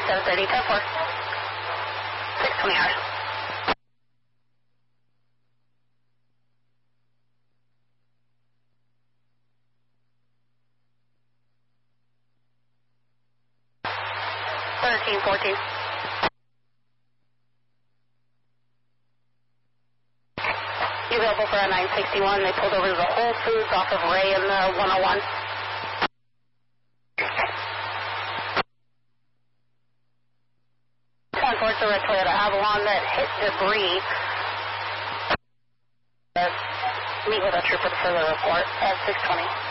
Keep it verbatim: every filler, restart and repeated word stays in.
seven thirty, ten four. six twenty hours. thirteen fourteen. You available for a nine sixty-one? They pulled over to the Whole Foods off of Ray and the one oh one. Towards the red Toyota Avalon that hit debris. Uh, meet with a trooper for the report at six twenty.